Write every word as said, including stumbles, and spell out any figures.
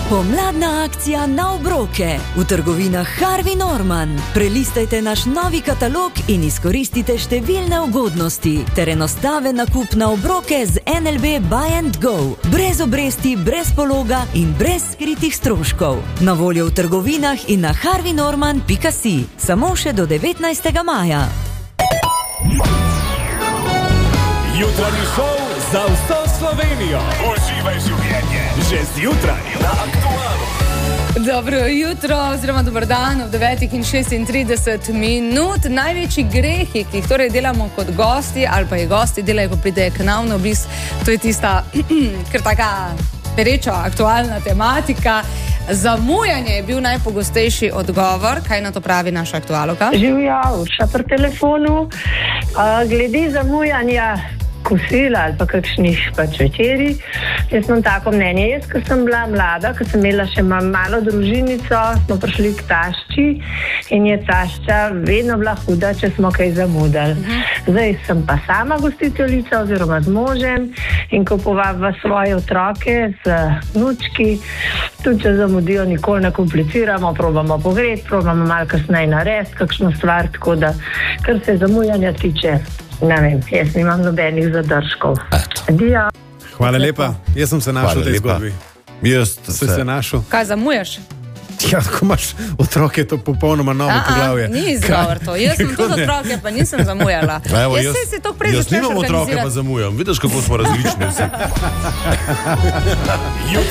Pomladna akcija na obroke v trgovinah Harvey Norman. Prelistajte naš novi katalog in izkoristite številne ugodnosti ter enostaven nakup na obroke z N L B Buy and Go. Brez obresti, brez pologa in brez skritih stroškov. Na voljo v trgovinah in na harvey norman pika si. Samo še do devetnajstega maja. Jutranji šov za vso Slovenijo. Uživaj življenje. Že zjutraj na Aktualu. Dobro jutro, oziroma dober dan, v devetih in šestintrideset minut. Največji grehi, ki jih torej delamo kot gosti, ali pa jih gosti delajo, ko pridejo k nam na obisk, to je tista, ker taka pereča, aktualna tematika. Zamujanje je bil najpogostejši odgovor. Kaj na to pravi naša aktualka? Živja, Urša pri telefonu. Uh, glede zamujanja kosila ali pa kakšnih pač večeri, jaz imam tako mnenje. Jaz, ko sem bila mlada, ko sem imela še malo družinico, smo prišli k tašči in je tašča vedno bila huda, če smo kaj zamudali. Uh-huh. Zdaj sem pa sama gostiteljica oziroma z možem in ko povabva svoje otroke z vnučki, tudi če zamudijo, nikoli ne kompliciramo, probamo pogreti, probamo malo kasneje narediti kakšno stvar, tako da, kar se zamujanja tiče, ne vem, jaz nimam nobenih zadržkov. Dio. Hvala lepa, jaz sem se našel v tej zgodbi. Jaz se se našel. Kaj zamujaš? Ja, ko imaš otroke, to popolnoma novo poglavje. Ni izgovor to, jaz sem tudi otroke, pa nisem zamujala. Evo, jaz jaz, si to prej jaz nimam otroke, pa zamujam. Vidiš, kako smo različni vsi.